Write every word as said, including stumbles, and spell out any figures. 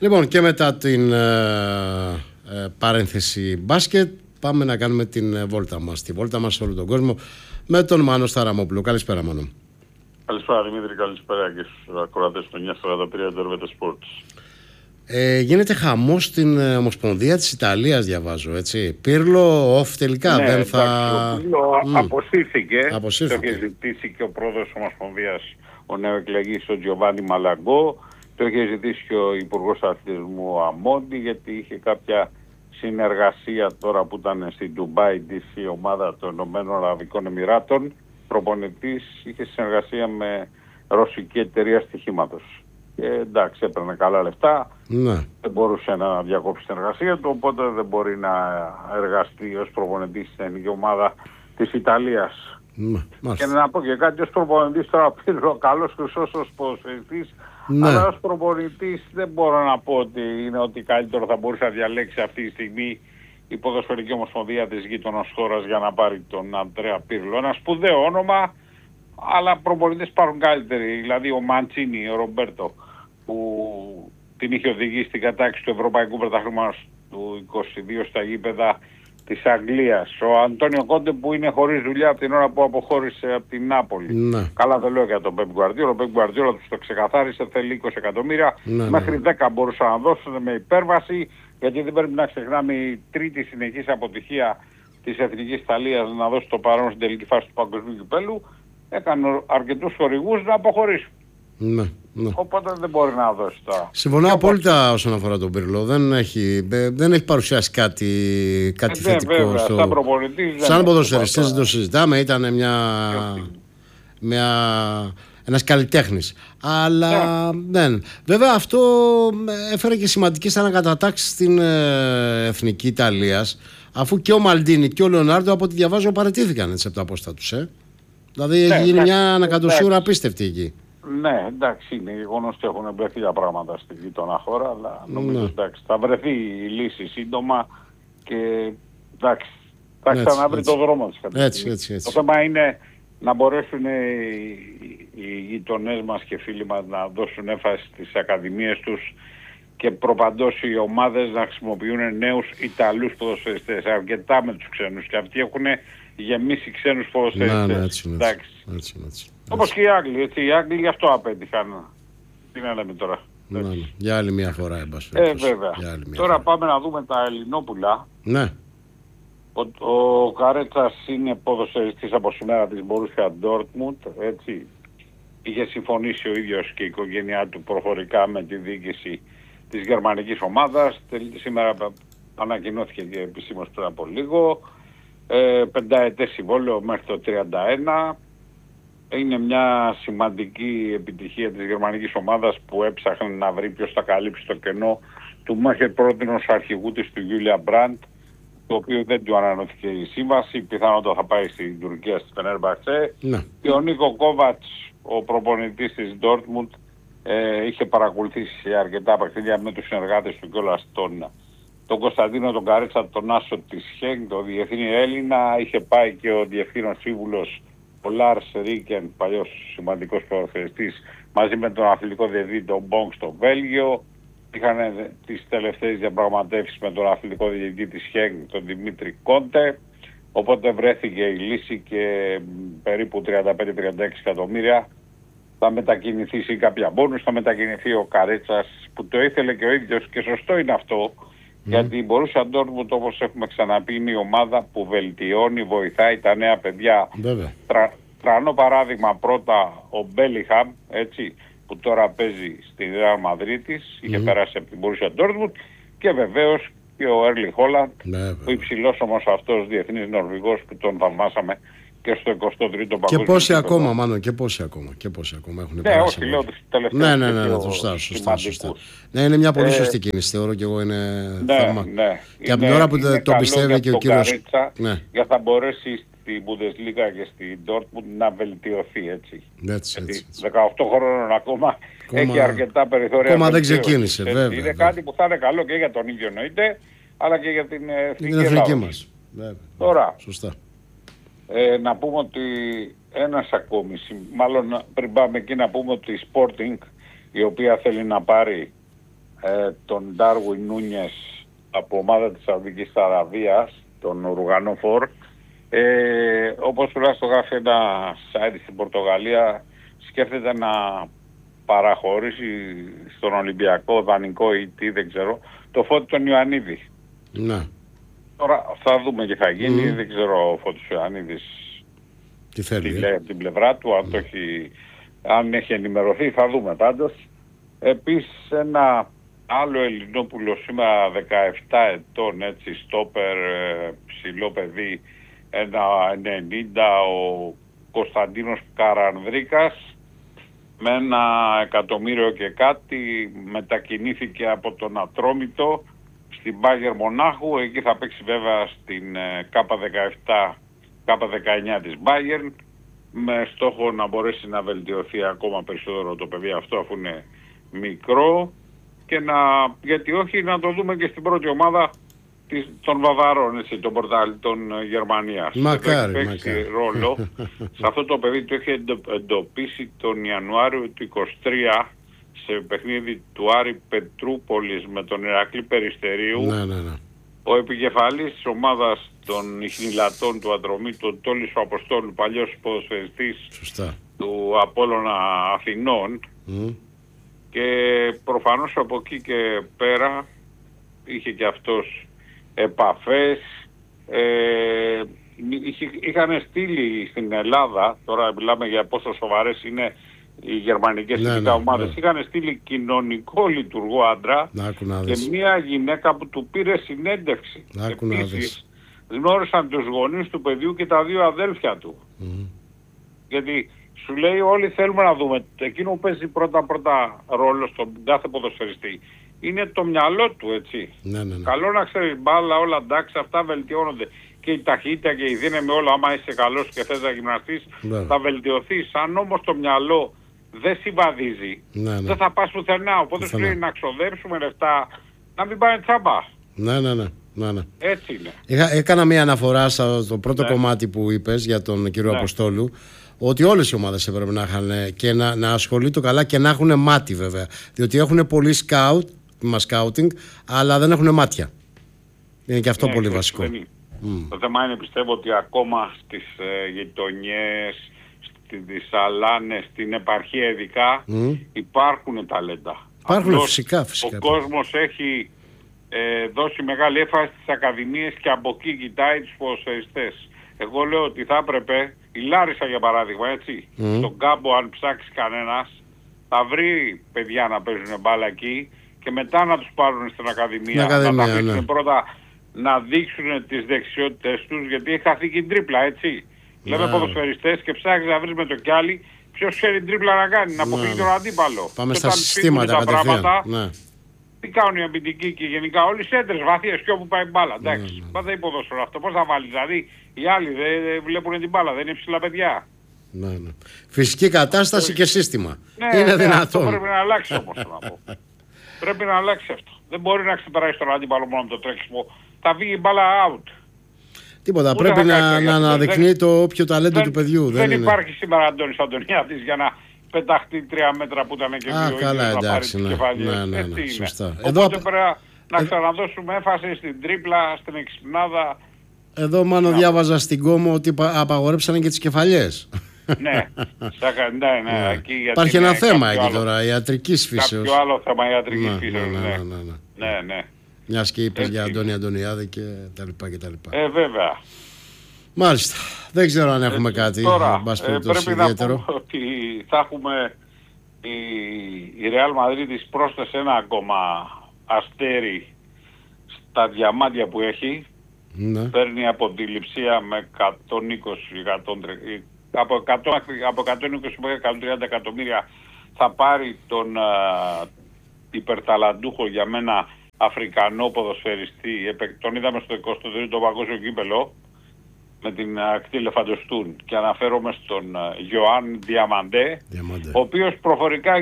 Λοιπόν, και μετά την ε, ε, παρένθεση μπάσκετ, πάμε να κάνουμε την βόλτα μας. Τη βόλτα μας σε όλο τον κόσμο με τον Μάνο Σταραμόπουλο. Καλησπέρα, Μάνο. Καλησπέρα, Δημήτρη. Καλησπέρα και στους ακροατές του εννιά σαράντα τρία του Ερβέτε Sports. Ε, γίνεται χαμός στην Ομοσπονδία της Ιταλίας, διαβάζω, έτσι. Πίρλο, off τελικά, ναι, δεν θα... Εντάξει, ο Πίρλο mm. αποσύρθηκε. αποσύρθηκε. Το είχε ζητήσει και ο πρόεδρος της Ομοσπονδίας, ο νεοεκλεγής, ο Τζιοβάνι Μαλαγκό. Το είχε ζητήσει και ο Υπουργός Αθλητισμού, ο Αμόντι, γιατί είχε κάποια συνεργασία τώρα που ήταν στην Ντουμπάι της η ομάδα των Ηνωμένων Αραβικών Εμιράτων. Προπονητής είχε συνεργασία με ρωσική εταιρεία στοιχήματος. Και εντάξει, έπαιρνε καλά λεφτά, ναι. δεν μπορούσε να διακόψει την εργασία του, οπότε δεν μπορεί να εργαστεί ως προπονητής στην εθνική ομάδα της Ιταλίας. Ναι, και να πω και κάτι, ως προπονητής τώρα πήρε ο καλός χρυσός ως ποδοσφαιριστής, ναι. αλλά ως προπονητής δεν μπορώ να πω ότι είναι ότι καλύτερο θα μπορούσε να διαλέξει αυτή τη στιγμή η Ποδοσφαιρική Ομοσπονδία της γείτονος χώρας για να πάρει τον Αντρέα Πίρλο. Ένα σπουδαίο όνομα, αλλά προπονητές υπάρχουν καλύτεροι. Δηλαδή ο Μαντσίνι, ο Ρομπέρτο, που την είχε οδηγήσει στην κατάκτηση του Ευρωπαϊκού Πρωταθλήματος του είκοσι δύο στα γήπεδα της Αγγλίας. Ο Αντώνιο Κόντε που είναι χωρίς δουλειά από την ώρα που αποχώρησε από την Νάπολη. Ναι. Καλά δεν λέω για τον Πεπ Γκουαρντιόλα. Ο Πεπ Γκουαρντιόλα τους το ξεκαθάρισε, θέλει είκοσι εκατομμύρια. Ναι, Μέχρι ναι. δέκα μπορούσαν να δώσουν με υπέρβαση, γιατί δεν πρέπει να ξεχνάμε η τρίτη συνεχής αποτυχία της Εθνικής Ιταλίας να δώσει το παρόν στην τελική φάση του Παγκοσμίου Κυπέλλου. Έκανε αρκετούς χορηγούς να αποχωρήσουν. Ναι, ναι. Οπότε δεν μπορεί να δώσει τώρα. Συμφωνώ και απόλυτα όσον αφορά τον Πίρλο. Δεν έχει, δεν έχει παρουσιάσει κάτι, κάτι ε, θετικό. Βέβαια, στο... σαν προπονητής. Σαν ποδοσφαιριστής δεν το συζητάμε. Ήταν μια, μια, ένας καλλιτέχνης. Αλλά ναι. δεν. Βέβαια αυτό έφερε και σημαντικές ανακατατάξεις στην ε, εθνική Ιταλίας. Αφού και ο Μαλντίνι και ο Λεωνάρντο, από ό,τι διαβάζω, παραιτήθηκαν έτσι από τα πόστα τους. Ε. Δηλαδή ναι, έχει γίνει ναι, μια ανακατοσούρα απίστευτη εκεί. Ναι, εντάξει, είναι γεγονός ότι έχουν μπλεχθεί για πράγματα στη γείτονα χώρα, αλλά νομίζω ναι. εντάξει, θα βρεθεί η λύση σύντομα και εντάξει, θα ξαναβρει το δρόμο της. Έτσι, έτσι, έτσι. Το θέμα είναι να μπορέσουν οι, οι γειτονές μας και φίλοι μας να δώσουν έμφαση στις ακαδημίες τους και προπαντός οι ομάδες να χρησιμοποιούν νέους Ιταλούς ποδοσφαιριστές, αρκετά με τους ξένους, και αυτοί έχουν γεμίσει ξένους ποδοσφαιριστές. Ναι, ναι, έτσι, έτσι, έτσι, έτσι. Όπως και οι Άγγλοι, έτσι, οι Άγγλοι γι' αυτό απέτυχαν. Τι να λέμε τώρα. Ναι, ναι. Για άλλη μια φορά, εμπάσχε. Ε, βέβαια. Τώρα φορά. Πάμε να δούμε τα Ελληνόπουλα. Ναι. Ο, ο Καρέτσας είναι ποδοσφαιριστής από σήμερα της Μπορούσια Ντόρτμουντ, έτσι. Είχε συμφωνήσει ο ίδιος και η οικογένειά του προφορικά με τη διοίκηση της γερμανικής ομάδας. Σήμερα ανακοινώθηκε και επισήμως πριν από λίγο. Ε, πενταετές συμβόλαιο μέχρι το τριάντα ένα. Είναι μια σημαντική επιτυχία της γερμανικής ομάδας που έψαχνε να βρει ποιος θα καλύψει το κενό του μέχρι πρότινος αρχηγού της, του Γιούλια Μπραντ, το οποίο δεν του ανανεώθηκε η σύμβαση, πιθανότατα θα πάει στην Τουρκία, στη Φενέρμπαχτσε. Ναι. Και ο Νίκο Κόβατς, ο προπονητής της Ντόρτμουντ, ε, είχε παρακολουθήσει αρκετά παιχνίδια με τους συνεργάτες του κιόλας τον, τον Κωνσταντίνο τον Καρέτσα, τον Άσο της Χέγκ, τον διεθνή Έλληνα. Είχε πάει και ο διευθύνων σύμβουλος ο Λάρς Ρίκεν, παλιός σημαντικός ποδοσφαιριστής, μαζί με τον αθλητικό διευθυντή τον Μπόγκ στο Βέλγιο. Είχαν τις τελευταίες διαπραγματεύσεις με τον αθλητικό διευθυντή της Χέγκ, τον Δημήτρη Κόντε. Οπότε βρέθηκε η λύση και περίπου τριάντα πέντε με τριάντα έξι εκατομμύρια θα μετακινηθεί σε κάποια μπόνους, θα μετακινηθεί ο Καρέτσας που το ήθελε και ο ίδιος, και σωστό είναι αυτό. Mm. Γιατί η Μπορούσια Ντόρτμουντ, όπως έχουμε ξαναπεί, είναι η ομάδα που βελτιώνει, βοηθάει τα νέα παιδιά. Τρα, τρανό παράδειγμα πρώτα ο Μπέλιχαμ, έτσι, που τώρα παίζει στη Ρεάλ Μαδρίτης, mm. είχε περάσει από την Μπορούσια Ντόρτμουντ, και βεβαίως και ο Έρλι Χόλαντ, ο υψηλός όμως αυτός διεθνής Νορβηγός που τον θαυμάσαμε και στο εικοστό τρίτο παγκόσμιο. Και πόσοι ακόμα, μάλλον, και πόσοι ακόμα, και πόσοι ακόμα έχουν ναι, περάσει. Όχι, λέω τους τελευταίους. Ναι, ναι, ναι, ναι, σωστά, σωστά, σωστά. Ναι, είναι μια πολύ ε, σωστή κίνηση, θεωρώ και εγώ είναι ναι, θαύμα. Ναι, και από την ώρα που το πιστεύει και ο κύριος... Ναι. Για θα μπορέσει στην Bundesliga και στην Dortmund να βελτιωθεί, έτσι. Έτσι, έτσι, έτσι. δεκαοκτώ χρόνων ακόμα, ακόμα έχει αρκετά περιθώρια. Ακόμα δεν ξεκίνησε, βέβαια. Είναι βέβαια. κάτι που θα είναι καλό και για τον ίδιο εννοείται, αλλά και για την εθνική, την εθνική μας. Βέβαια. Τώρα, σωστά. Ε, να πούμε ότι ένας ακόμη, μάλλον πριν πάμε εκεί να πούμε ότι η Sporting, η οποία θέλει να πάρει ε, τον Ντάρουιν Νούνιες από ομάδα της Σαουδικής Αραβίας, τον Ουρουγανό Φορ. Ε, όπως τουλάχιστον γράφει ένα site στην Πορτογαλία, σκέφτεται να παραχωρήσει στον Ολυμπιακό δανεικό ή τι, δεν ξέρω, το Φώτη τον Ιωαννίδη. Ναι. Τώρα θα δούμε τι θα γίνει, Mm. δεν ξέρω ο Φώτης Ιωαννίδης τι θέλει. τι ε? λέει από την πλευρά του, αν, Mm. το έχει, αν έχει ενημερωθεί, θα δούμε πάντως. Επίσης ένα άλλο Ελληνόπουλο σήμερα δεκαεπτά ετών, έτσι, στόπερ, ε, ψηλό παιδί, ένα ενενήντα, ο Κωνσταντίνος Καρανδρίκας, με ένα εκατομμύριο και κάτι, μετακινήθηκε από τον Ατρόμητο στην Μπάγερ Μονάχου. Εκεί θα παίξει βέβαια στην Κάπα δεκαεπτά, Κάπα δεκαεννιά της Μπάγερ, με στόχο να μπορέσει να βελτιωθεί ακόμα περισσότερο το παιδί αυτό, αφού είναι μικρό, και να, γιατί όχι, να το δούμε και στην πρώτη ομάδα της, των Βαβαρών, έτσι, των πορτάλ των Γερμανίας. Μακάρι, έχει παίξει μακάρι. ρόλο. Σε αυτό το παιδί το είχε εντοπίσει τον Ιανουάριο του είκοσι τρία σε παιχνίδι του Άρη Πετρούπολης με τον Ηρακλή Περιστερίου. Ναι, ναι, ναι. Ο επικεφαλής της ομάδας των Ιχνηλατών του Ατρομήτου, ο Τόλης ο Αποστόλου, παλιός ποδοσφαιριστής του Απόλλωνα Αθηνών. Mm. Και προφανώς από εκεί και πέρα είχε και αυτός επαφές. Ε, είχαν στείλει στην Ελλάδα, τώρα μιλάμε για πόσο σοβαρές είναι οι γερμανικές ναι, ειδικά ναι, ομάδες, ναι. είχαν στείλει κοινωνικό λειτουργό άντρα και μια γυναίκα που του πήρε συνέντευξη. Επίσης γνώρισαν τους γονείς του παιδιού και τα δύο αδέλφια του. Mm. Γιατί σου λέει όλοι θέλουμε να δούμε, εκείνο που παίζει πρώτα πρώτα ρόλο στον κάθε ποδοσφαιριστή είναι το μυαλό του, έτσι. Ναι, ναι, ναι. Καλό να ξέρει μπάλα, όλα εντάξει, αυτά βελτιώνονται. Και η ταχύτητα και η δύναμη, όλα, άμα είσαι καλός και θες να γυμναστείς, ναι. θα βελτιωθείς. Αν όμως το μυαλό δεν συμβαδίζει, ναι, ναι. δεν θα πας πουθενά. Οπότε σου λέει να ξοδέψουμε λεφτά, να μην πάνε τσάμπα. Ναι, ναι, ναι. Ναι, ναι. Έτσι είναι. Είχα, έκανα μία αναφορά στο πρώτο ναι. κομμάτι που είπες για τον κύριο ναι. Αποστόλου, ότι όλες οι ομάδες έπρεπε να είχαν και να, να ασχολείται καλά και να έχουν μάτι, βέβαια. Διότι έχουν πολύ σκάουτ, σκάουτινγκ, αλλά δεν έχουν μάτια. Είναι και αυτό ναι, πολύ έτσι, βασικό. Mm. Το θέμα είναι, πιστεύω, ότι ακόμα στις ε, γειτονιές, στις αλάνες, στην επαρχία ειδικά, mm. υπάρχουν ταλέντα. Υπάρχουν, Απλώς, φυσικά, φυσικά. Ο κόσμος έχει ε, δώσει μεγάλη έμφαση στις ακαδημίες και από εκεί κοιτάει τους ποδοσφαιριστές. Εγώ λέω ότι θα έπρεπε, η Λάρισα για παράδειγμα, έτσι, mm. στον κάμπο, αν ψάξει κανένας, θα βρει παιδιά να παίζουν μπάλα εκεί και μετά να τους πάρουν στην ακαδημία, ακαδημία να τα αφήσουν ναι. πρώτα να δείξουν τις δεξιότητες τους, γιατί έχει χαθεί και την τρίπλα, έτσι. Ναι. Λέμε ποδοσφαιριστές και ψάχνεις να βρεις με το κι άλλη ποιος ξέρει την τρίπλα να κάνει, να αποφύγει τον αντίπαλο. Πάμε και στα συστήματα κατευθείαν. Ναι. Τι κάνουν οι αμυντικοί και γενικά όλοι οι σέντρες βαθίες και όπου πάει μπάλα. Εντάξει, ναι, ναι. Μα δεν υποδόσουν αυτό. Πώς θα βάλει, δηλαδή οι άλλοι δεν βλέπουν την μπάλα, δεν είναι ψηλά παιδιά. Ναι, ναι. Φυσική κατάσταση και σύστημα. Ναι, είναι ναι, δυνατόν. Αυτό πρέπει να αλλάξει όμως να πω. Πρέπει να αλλάξει αυτό. Δεν μπορεί να ξεπεράσει τον αντίπαλο μόνο με το τρέξιμο. Θα βγει η μπάλα out. Τίποτα. Ούτε πρέπει να, να αναδεικνύει το όποιο ταλέντο δεν, του παιδιού. Δεν, δεν είναι. υπάρχει σήμερα Αντώνης Αντωνιάδης για να πεταχτεί τρία μέτρα που ήταν και δύο. Α, καλά, εντάξει, να πάρει ναι, ναι, ναι, ναι, σωστά. Οπότε Εδώ... πρέπει να ε... ξαναδώσουμε έμφαση στην τρίπλα, στην εξυπνάδα. Εδώ μάλλον διάβαζα στην Κόμο ότι απαγορέψανε και τις κεφαλιές. ναι, ναι, ναι, ναι. Εκεί, υπάρχει ένα θέμα εκεί άλλο, τώρα, ιατρικής φύσεως. Κάποιο άλλο θέμα ιατρικής ναι, φύσεως, ναι, ναι. Ναι, ναι, ναι. ναι, ναι. Μιας και είπες για Αντώνη Αντωνιάδη και τα λοιπά και τα λοιπά. Ε, βέβαια. Μάλιστα. Δεν ξέρω αν έχουμε ε, κάτι. Τώρα, ε, πρέπει ιδιαίτερο. να πούμε ότι θα έχουμε η, η Real Madrid πρόσθεσε ένα ακόμα αστέρι στα διαμάντια που έχει. Ναι. Παίρνει από τη Λειψία με εκατόν είκοσι, εκατόν τριάντα, από, εκατό, από εκατόν είκοσι μέχρι εκατόν τριάντα εκατομμύρια θα πάρει τον α, υπερταλαντούχο για μένα Αφρικανό ποδοσφαιριστή. Τον είδαμε στο εικοστό τρίτο παγκόσμιο κύπελο με την ακτή Λεφαντοστούν και αναφέρομαι στον Ιωάνν Διαμαντέ, Διαμαντέ, ο οποίος προφορικά